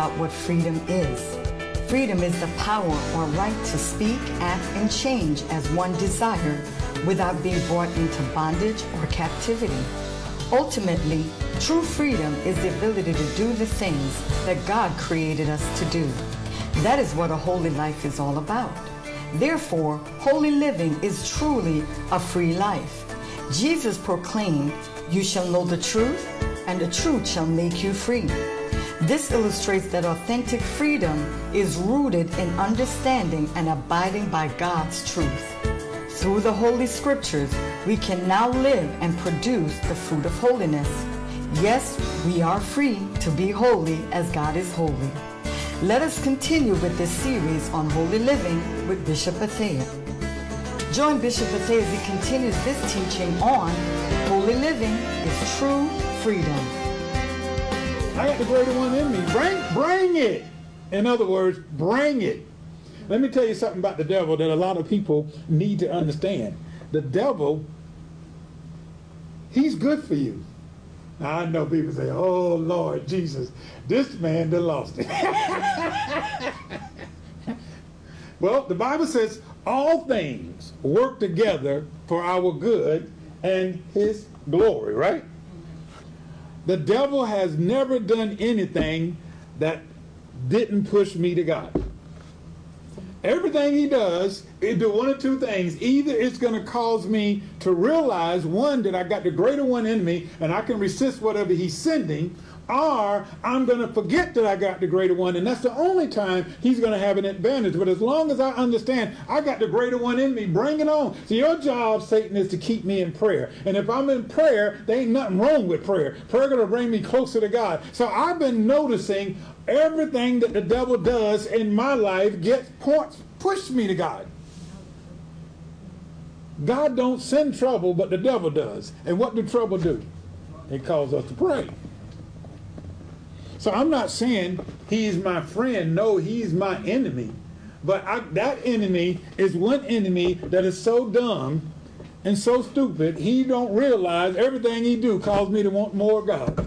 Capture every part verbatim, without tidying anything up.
about what freedom is. Freedom is the power or right to speak, act, and change as one desire without being brought into bondage or captivity. Ultimately, true freedom is the ability to do the things that God created us to do. That is what a holy life is all about. Therefore, holy living is truly a free life. Jesus proclaimed, "You shall know the truth, and the truth shall make you free." This illustrates that authentic freedom is rooted in understanding and abiding by God's truth. Through the Holy Scriptures, we can now live and produce the fruit of holiness. Yes, we are free to be holy as God is holy. Let us continue with this series on holy living with Bishop Bethea. Join Bishop Bethea as he continues this teaching on holy living is true freedom. I got the greater one in me. Bring, bring it. In other words, bring it. Let me tell you something about the devil that a lot of people need to understand. The devil, he's good for you. Now, I know people say, "Oh, Lord Jesus, this man done lost it." Well, the Bible says all things work together for our good and his glory, right? The devil has never done anything that didn't push me to God. Everything he does, it do one or two things. Either it's going to cause me to realize, one, that I got the greater one in me and I can resist whatever he's sending, or I'm going to forget that I got the greater one, and that's the only time he's going to have an advantage. But as long as I understand I got the greater one in me, bring it on. So your job, Satan, is to keep me in prayer. And if I'm in prayer, there ain't nothing wrong with prayer. Prayer going to bring me closer to God. So I've been noticing everything that the devil does in my life gets points, push me to God. God don't send trouble, but the devil does. And what do trouble do? It calls us to pray. So I'm not saying he's my friend. No, he's my enemy. But I, that enemy is one enemy that is so dumb and so stupid, he don't realize everything he do calls me to want more of God.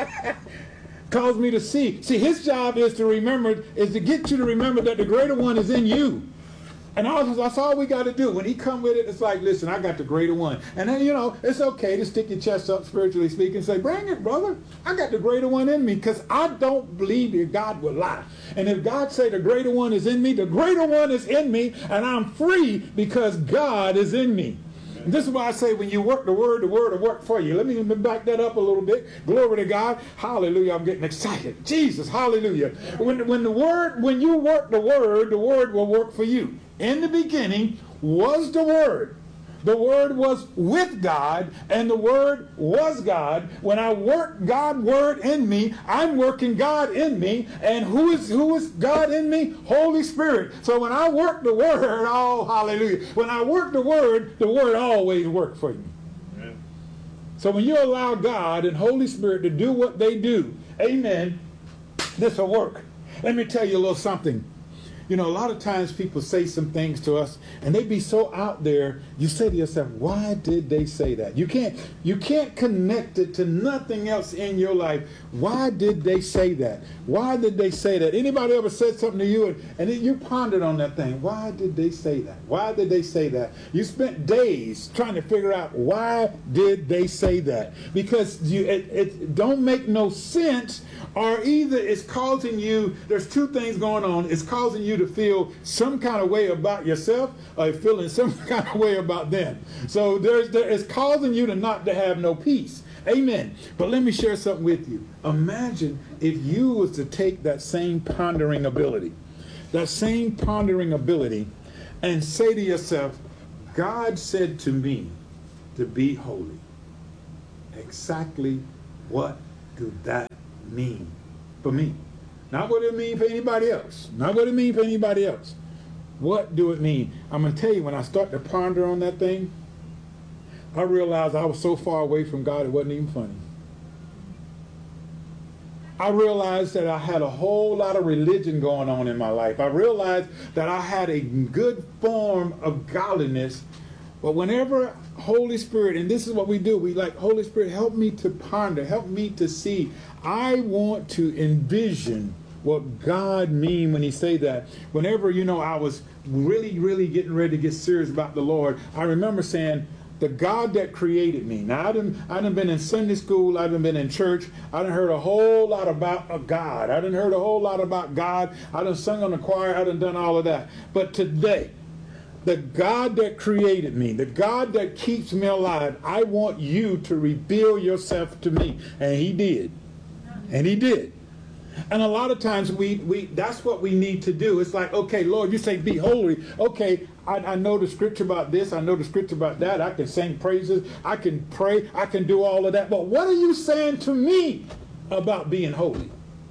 Calls me to see. See, his job is to remember, is to get you to remember that the greater one is in you. And all, that's all we got to do. When he come with it, it's like, listen, I got the greater one. And then, you know, it's okay to stick your chest up, spiritually speaking, and say, bring it, brother. I got the greater one in me, because I don't believe that God will lie. And if God say the greater one is in me, the greater one is in me, and I'm free because God is in me. And this is why I say when you work the word, the word will work for you. Let me back that up a little bit. Glory to God. Hallelujah. I'm getting excited. Jesus, hallelujah. When, when the word, when you work the word, the word will work for you. In the beginning was the Word. The Word was with God, and the Word was God. When I work God's Word in me, I'm working God in me. And who is who is God in me? Holy Spirit. So when I work the Word, oh, hallelujah. When I work the Word, the Word always works for you. Amen. So when you allow God and Holy Spirit to do what they do, amen, this will work. Let me tell you a little something. You know, a lot of times people say some things to us, and they be so out there, you say to yourself, why did they say that? You can't, you can't connect it to nothing else in your life. Why did they say that? Why did they say that? Anybody ever said something to you, and, and then you pondered on that thing? Why did they say that? Why did they say that? You spent days trying to figure out, why did they say that? Because you, it, it don't make no sense, or either it's causing you, there's two things going on. It's causing you to feel some kind of way about yourself, or feeling some kind of way about them. So there's there, it's causing you to not to have no peace. Amen. But let me share something with you. Imagine if you was to take that same pondering ability, that same pondering ability, and say to yourself, God said to me to be holy. Exactly what do that mean for me? Not what it mean for anybody else. Not what it mean for anybody else. What do it mean? I'm going to tell you, when I start to ponder on that thing, I realized I was so far away from God it wasn't even funny. I realized that I had a whole lot of religion going on in my life. I realized that I had a good form of godliness, but whenever Holy Spirit, and this is what we do, we like, Holy Spirit, help me to ponder, help me to see. I want to envision what God mean when he say that. Whenever, you know, I was really, really getting ready to get serious about the Lord, I remember saying, the God that created me. Now, I done, I done been in Sunday school. I done been in church. I done heard a whole lot about a God. I done heard a whole lot about God. I done sung on the choir. I done done all of that. But today, the God that created me, the God that keeps me alive, I want you to reveal yourself to me. And he did. And he did. And a lot of times we, we that's what we need to do. It's like, okay, Lord, you say be holy. Okay, I, I know the scripture about this. I know the scripture about that. I can sing praises. I can pray. I can do all of that. But what are you saying to me about being holy?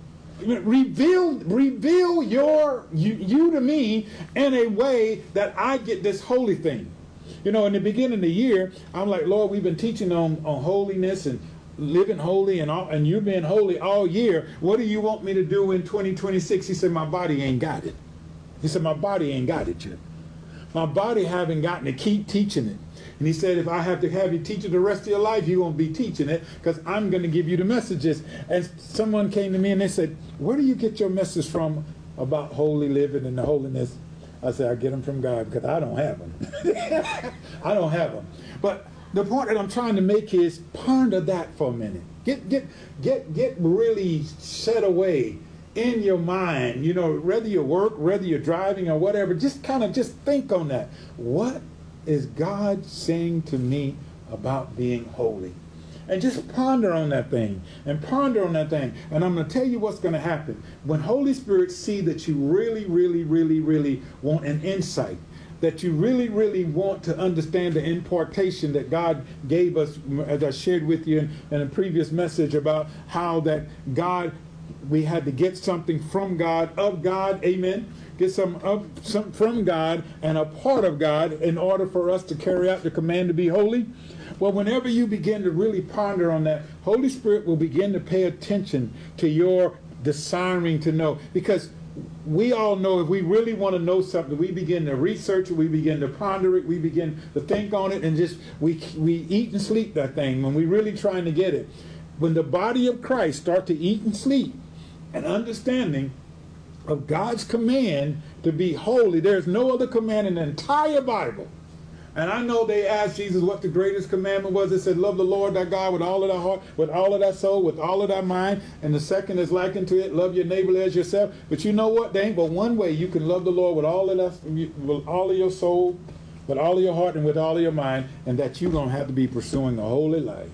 Reveal, reveal your you, you to me in a way that I get this holy thing. You know, in the beginning of the year, I'm like, Lord, we've been teaching on, on holiness and living holy, and all, and you've been holy all year. What do you want me to do in twenty twenty-six? He said, my body ain't got it. He said, my body ain't got it yet. My body haven't gotten to keep teaching it. And he said, if I have to have you teach it the rest of your life, you won't be teaching it, because I'm going to give you the messages. And someone came to me and they said, where do you get your message from about holy living and the holiness? I said, I get them from God, because I don't have them. I don't have them. But the point that I'm trying to make is ponder that for a minute. Get get get get really set away in your mind. You know, whether you work, whether you're driving or whatever, just kind of just think on that. What is God saying to me about being holy? And just ponder on that thing, and ponder on that thing. And I'm going to tell you what's going to happen. When Holy Spirit see that you really, really, really, really want an insight, that you really, really want to understand the impartation that God gave us, as I shared with you in, in a previous message about how that God, we had to get something from God, of God, amen, get some, of, some from God and a part of God in order for us to carry out the command to be holy. Well, whenever you begin to really ponder on that, Holy Spirit will begin to pay attention to your desiring to know. Because we all know if we really want to know something, we begin to research it, we begin to ponder it, we begin to think on it, and just we we eat and sleep that thing when we're really trying to get it. When the body of Christ start to eat and sleep and understanding of God's command to be holy, there's no other command in the entire Bible. And I know they asked Jesus what the greatest commandment was. They said, love the Lord thy God with all of thy heart, with all of thy soul, with all of thy mind. And the second is likened to it, love your neighbor as yourself. But you know what? There ain't but one way you can love the Lord with all of that, with all of your soul, with all of your heart, and with all of your mind, and that you're going to have to be pursuing a holy life.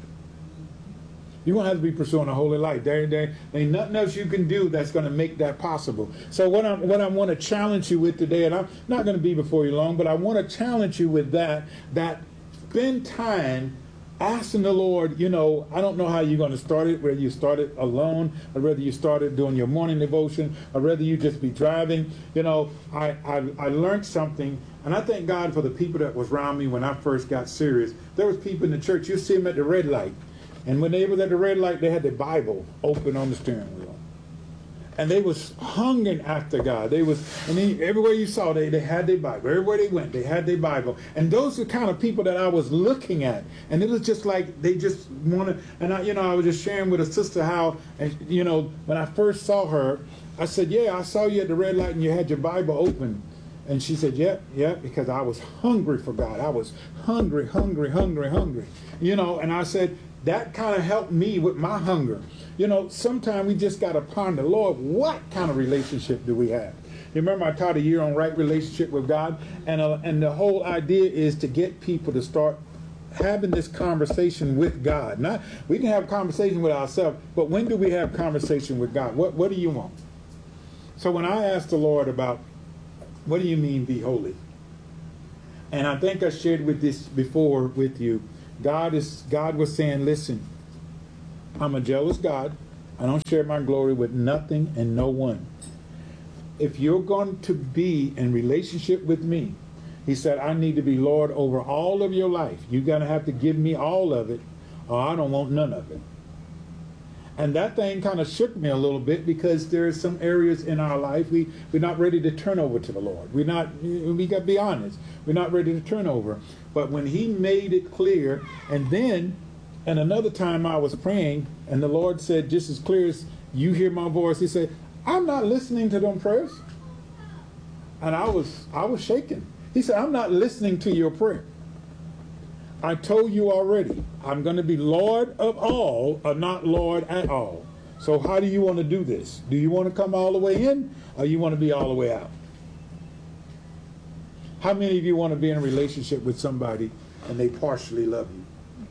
You're going to have to be pursuing a holy life. There, there ain't nothing else you can do that's going to make that possible. So what, I'm, what I want to challenge you with today, and I'm not going to be before you long, but I want to challenge you with that, that spend time asking the Lord, you know, I don't know how you're going to start it, whether you start it alone, or whether you started doing your morning devotion, or whether you just be driving. You know, I, I, I learned something, and I thank God for the people that was around me when I first got serious. There was people in the church, you see them at the red light. And when they was at the red light, they had their Bible open on the steering wheel. And they was hungering after God. They was, and they, everywhere you saw, they, they had their Bible. Everywhere they went, they had their Bible. And those are the kind of people that I was looking at. And it was just like they just wanted, and I, you know, I was just sharing with a sister how, and you know, when I first saw her, I said, yeah, I saw you at the red light and you had your Bible open. And she said, yep, yeah, yep, yeah, because I was hungry for God. I was hungry, hungry, hungry, hungry. You know, and I said, that kind of helped me with my hunger. You know, sometimes we just got to ponder, Lord, what kind of relationship do we have? You remember I taught a year on right relationship with God, and uh, and the whole idea is to get people to start having this conversation with God. Not we can have a conversation with ourselves, but when do we have conversation with God? What what do you want? So when I asked the Lord about what do you mean be holy, and I think I shared with this before with you. God is God was saying, listen, I'm a jealous God. I don't share my glory with nothing and no one. If you're going to be in relationship with me, he said, I need to be Lord over all of your life. You're going to have to give me all of it, or I don't want none of it. And that thing kind of shook me a little bit, because there are some areas in our life we, we're not ready to turn over to the Lord. We're not, we got to be honest, we're not ready to turn over. But when he made it clear, and then, and another time I was praying, and the Lord said, just as clear as you hear my voice, he said, I'm not listening to them prayers. And I was, I was shaking. He said, I'm not listening to your prayer. I told you already, I'm going to be Lord of all, or not Lord at all. So how do you want to do this? Do you want to come all the way in, or you want to be all the way out? How many of you want to be in a relationship with somebody and they partially love you?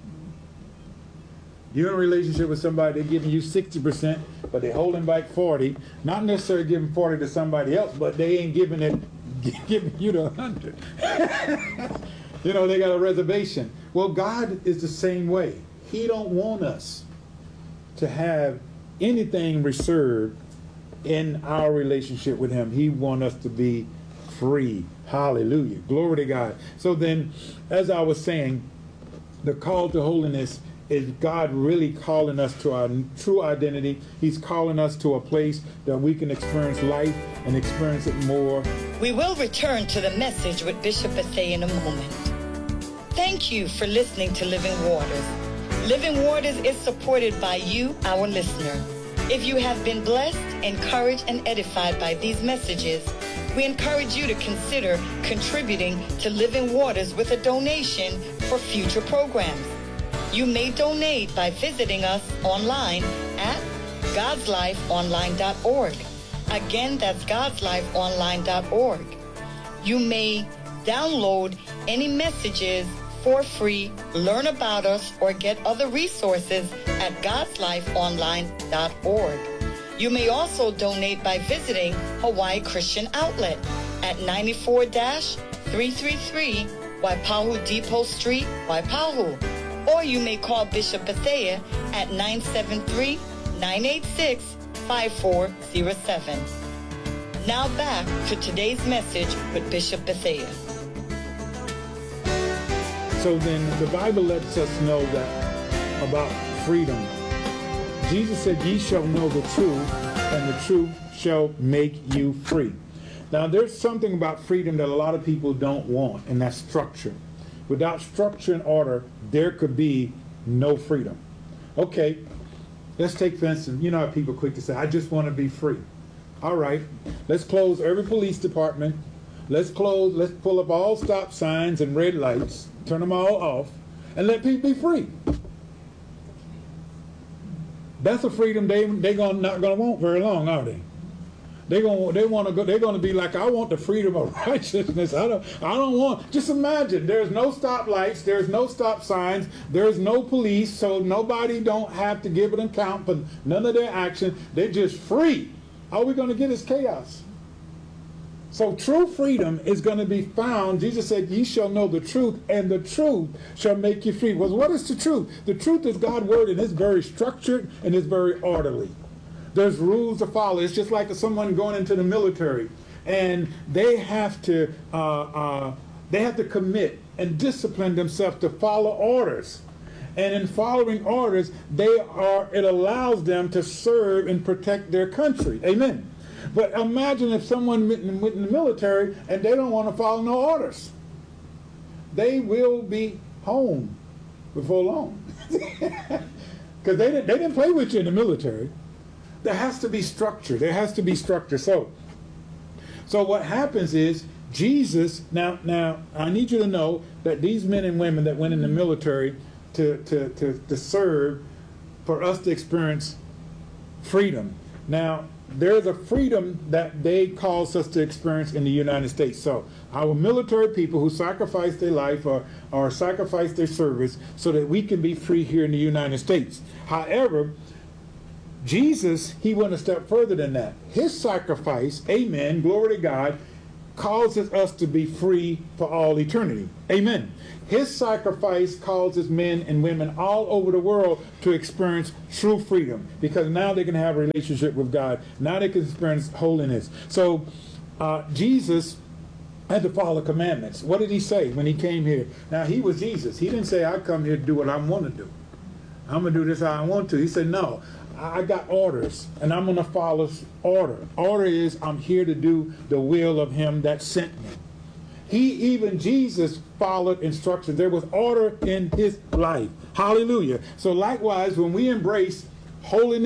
You're in a relationship with somebody, they're giving you sixty percent, but they're holding back forty. Not necessarily giving forty to somebody else, but they ain't giving it, giving you the one hundred. You know, they got a reservation. Well, God is the same way. He don't want us to have anything reserved in our relationship with him. He wants us to be free. Hallelujah. Glory to God. So then, as I was saying, the call to holiness is God really calling us to our true identity. He's calling us to a place that we can experience life and experience it more. We will return to the message with Bishop Bethea in a moment. Thank you for listening to Living Waters. Living Waters is supported by you, our listener. If you have been blessed, encouraged, and edified by these messages, we encourage you to consider contributing to Living Waters with a donation for future programs. You may donate by visiting us online at gods life online dot org. Again, that's gods life online dot org. You may download any messages for free, learn about us, or get other resources at gods life online dot org. You may also donate by visiting Hawaii Christian Outlet at ninety-four three thirty-three Waipahu Depot Street, Waipahu. Or you may call Bishop Bethea at nine seven three, nine eight six, five four zero seven. Now back to today's message with Bishop Bethea. So then the Bible lets us know that about freedom. Jesus said, ye shall know the truth, and the truth shall make you free. Now there's something about freedom that a lot of people don't want, and that's structure. Without structure and order, there could be no freedom. Okay, let's take for instance, you know how people quick to say, I just want to be free. All right, let's close every police department. Let's close, let's pull up all stop signs and red lights, turn them all off, and let people be free. That's a freedom they they gonna not gonna want very long, are they? They gonna they want to go. They're gonna be like, I want the freedom of righteousness. I don't I don't want. Just imagine, there's no stop lights, there's no stop signs, there's no police, so nobody don't have to give an account for none of their action. They're just free. All we're gonna get is chaos. So true freedom is going to be found. Jesus said, ye shall know the truth, and the truth shall make you free. Well, what is the truth? The truth is God's word, and it's very structured, and it's very orderly. There's rules to follow. It's just like someone going into the military, and they have to, uh, uh, they have to commit and discipline themselves to follow orders. And in following orders, they are, it allows them to serve and protect their country. Amen. But imagine if someone went in, went in the military and they don't want to follow no orders. They will be home before long. Because they didn't, they didn't play with you in the military. There has to be structure. There has to be structure. So, so what happens is Jesus, now, now I need you to know that these men and women that went in the military to, to, to, to serve, for us to experience freedom. Now, there's a freedom that they cause us to experience in the United States. So our military people who sacrifice their life or, or sacrifice their service so that we can be free here in the United States. However, Jesus, he went a step further than that. His sacrifice, amen, glory to God, causes us to be free for all eternity. Amen. His sacrifice causes men and women all over the world to experience true freedom, because now they can have a relationship with God. Now they can experience holiness. So uh, Jesus had to follow the commandments. What did he say when he came here? Now, he was Jesus. He didn't say, I come here to do what I want to do. I'm going to do this how I want to. He said, no, I got orders, and I'm going to follow order. Order is I'm here to do the will of him that sent me. He, even Jesus, followed instructions. There was order in his life. Hallelujah. So likewise, when we embrace holiness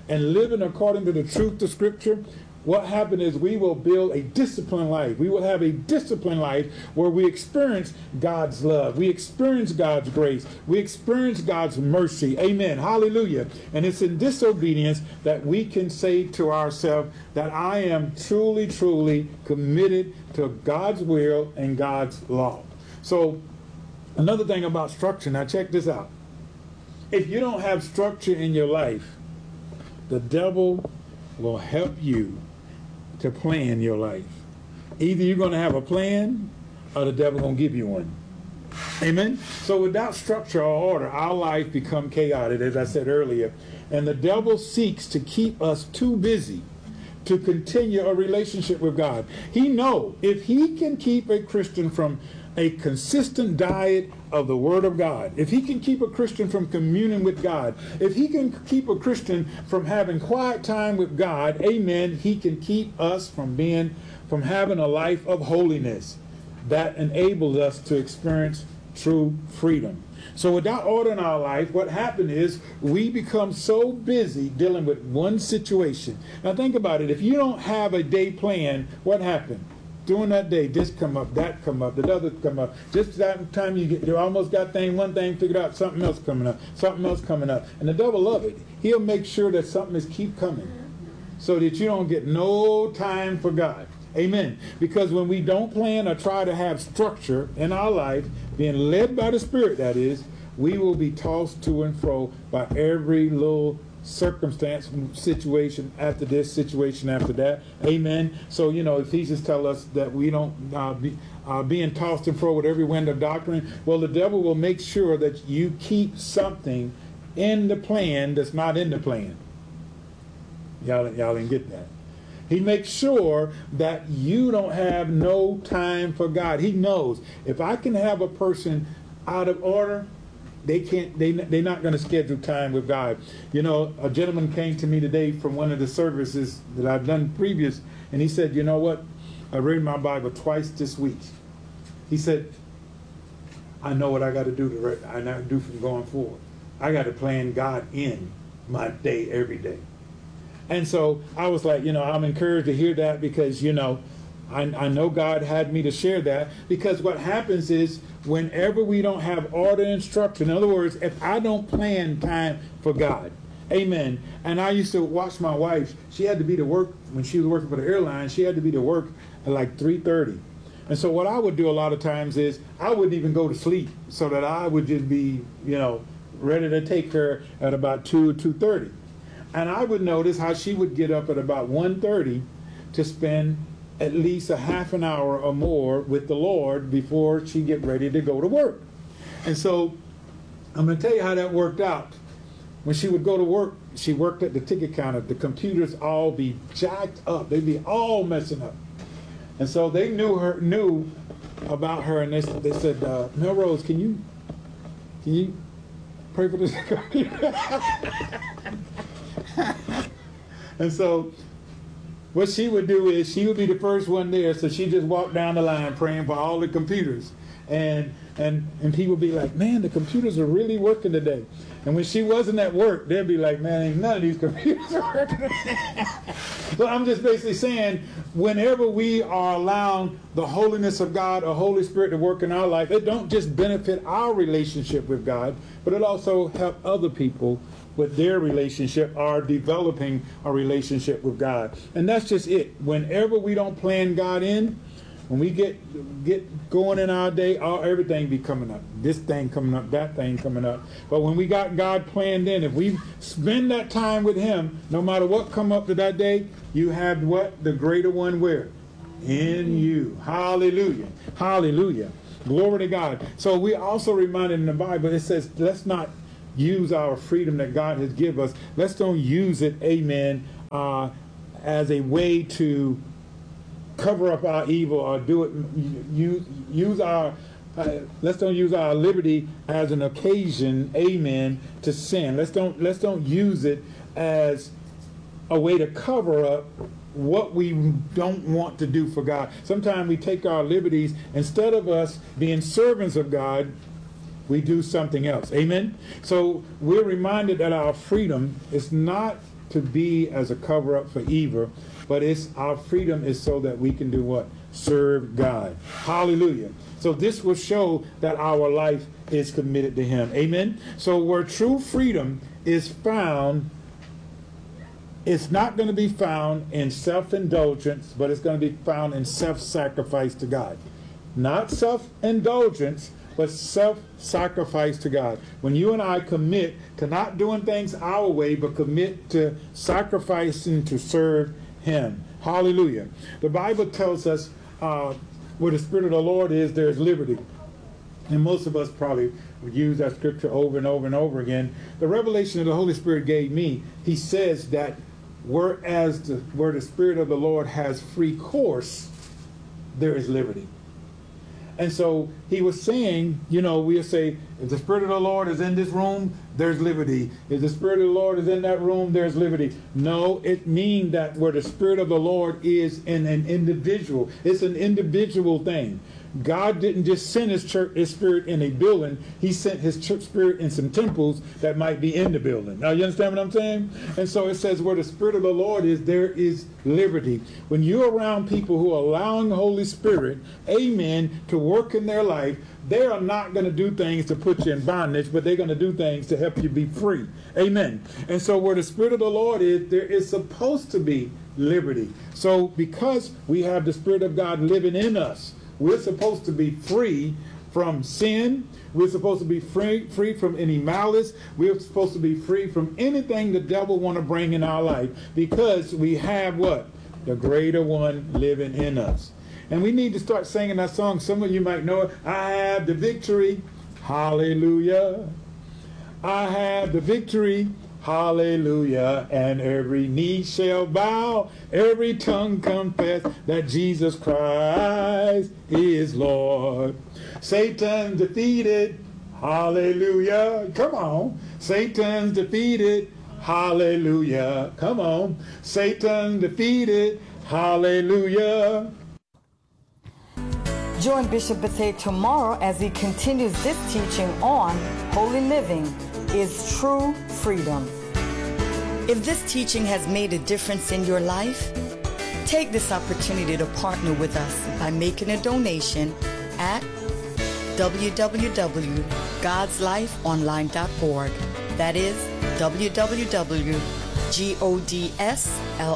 and living according to the truth of Scripture, what happened is we will build a disciplined life. We will have a disciplined life where we experience God's love. We experience God's grace. We experience God's mercy. Amen. Hallelujah. And it's in disobedience that we can say to ourselves that I am truly, truly committed to God's will and God's law. So another thing about structure, now check this out. If you don't have structure in your life, the devil will help you to plan your life. Either you're going to have a plan or the devil going to give you one. Amen? So without structure or order, our life become chaotic, as I said earlier. And the devil seeks to keep us too busy to continue a relationship with God. He knows if he can keep a Christian from a consistent diet of the Word of God, if he can keep a Christian from communing with God, if he can keep a Christian from having quiet time with God, amen, he can keep us from being, from having a life of holiness that enables us to experience true freedom. So without order in our life, what happened is we become so busy dealing with one situation. Now think about it. If you don't have a day plan, what happened? During that day, this come up, that come up, the other come up. Just that time you get, you almost got thing, one thing figured out, something else coming up, something else coming up. And the devil love it. He'll make sure that something is keep coming so that you don't get no time for God. Amen. Because when we don't plan or try to have structure in our life, being led by the Spirit, that is, we will be tossed to and fro by every little circumstance, situation after this, situation after that. Amen. So, you know, Ephesians tell us that we don't uh, be uh, being tossed and fro with every wind of doctrine. Well, the devil will make sure that you keep something in the plan that's not in the plan. Y'all, y'all didn't get that. He makes sure that you don't have no time for God. He knows if I can have a person out of order, They can't. They they're not going to schedule time with God. You know, a gentleman came to me today from one of the services that I've done previous, and he said, "You know what? I read my Bible twice this week." He said, "I know what I got to do to I got to do from going forward. I got to plan God in my day every day." And so I was like, you know, I'm encouraged to hear that because you know, I I know God had me to share that because what happens is, whenever we don't have order and structure, in other words, if I don't plan time for God, amen. And I used to watch my wife. She had to be to work when she was working for the airline. She had to be to work at like three thirty. And so what I would do a lot of times is I wouldn't even go to sleep so that I would just be, you know, ready to take her at about two, two thirty. And I would notice how she would get up at about one thirty to spend at least a half an hour or more with the Lord before she get ready to go to work. And so I'm going to tell you how that worked out. When she would go to work, she worked at the ticket counter. The computers all be jacked up. They'd be all messing up. And so they knew her, knew about her, and they, they said, uh, Melrose, can you, can you pray for this computer? And so what she would do is she would be the first one there, so she just walked down the line praying for all the computers. And and and people would be like, man, the computers are really working today. And when she wasn't at work, they'd be like, man, ain't none of these computers are working today. So I'm just basically saying, whenever we are allowing the holiness of God or Holy Spirit to work in our life, it don't just benefit our relationship with God, but it also help other people with their relationship or developing a relationship with God. And that's just it. Whenever we don't plan God in, when we get get going in our day, all everything be coming up. This thing coming up, that thing coming up. But when we got God planned in, if we spend that time with Him, no matter what come up to that day, you have what? The greater one where? In you. Hallelujah. Hallelujah. Glory to God. So we also reminded in the Bible, it says, let's not use our freedom that God has given us. Let's don't use it, amen, uh, as a way to cover up our evil or do it, use, use our, uh, let's don't use our liberty as an occasion, amen, to sin. Let's don't, let's don't use it as a way to cover up what we don't want to do for God. Sometimes we take our liberties, instead of us being servants of God, we do something else. Amen? So we're reminded that our freedom is not to be as a cover-up for evil, but it's our freedom is so that we can do what? Serve God. Hallelujah. So this will show that our life is committed to him. Amen. So where true freedom is found, it's not going to be found in self-indulgence, but it's going to be found in self-sacrifice to God. Not self-indulgence, but self-sacrifice to God. When you and I commit to not doing things our way, but commit to sacrificing to serve him. Hallelujah. The Bible tells us uh, where the Spirit of the Lord is, there's liberty. And most of us probably would use that scripture over and over and over again. The revelation that the Holy Spirit gave me, he says that whereas the, where the Spirit of the Lord has free course, there is liberty. And so he was saying, you know, we'll say, if the Spirit of the Lord is in this room, there's liberty. If the Spirit of the Lord is in that room, there's liberty. No, it means that where the Spirit of the Lord is in an individual, it's an individual thing. God didn't just send his church, his spirit in a building. He sent his church spirit in some temples that might be in the building. Now, you understand what I'm saying? And so it says where the Spirit of the Lord is, there is liberty. When you're around people who are allowing the Holy Spirit, amen, to work in their life, they are not going to do things to put you in bondage, but they're going to do things to help you be free. Amen. And so where the Spirit of the Lord is, there is supposed to be liberty. So because we have the Spirit of God living in us, we're supposed to be free from sin. We're supposed to be free, free from any malice. We're supposed to be free from anything the devil want to bring in our life, because we have what? The greater one living in us. And we need to start singing that song. Some of you might know it. I have the victory. Hallelujah. I have the victory. Hallelujah. And every knee shall bow, every tongue confess that Jesus Christ is Lord. Satan defeated. Hallelujah. Come on. Satan's defeated. Hallelujah. Come on. Satan defeated. Hallelujah. Join Bishop Bethea tomorrow as he continues this teaching on holy living is true freedom. If this teaching has made a difference in your life, take this opportunity to partner with us by making a donation at w w w dot gods life online dot org. That is w w w dot gods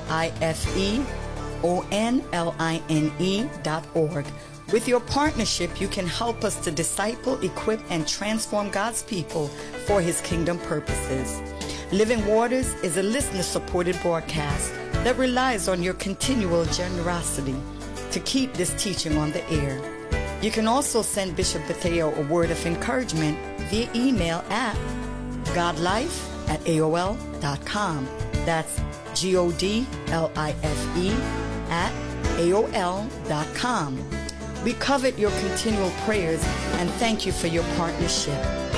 life dot org. With your partnership, you can help us to disciple, equip, and transform God's people for his kingdom purposes. Living Waters is a listener-supported broadcast that relies on your continual generosity to keep this teaching on the air. You can also send Bishop Bethea a word of encouragement via email at godlife at A O L dot com. That's G O D L I F E at A O L dot com. We covet your continual prayers and thank you for your partnership.